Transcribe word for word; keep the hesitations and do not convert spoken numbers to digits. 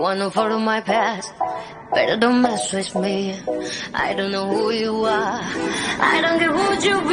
Wanna follow my past, better don't mess with me. I don't know who you are, I don't care who you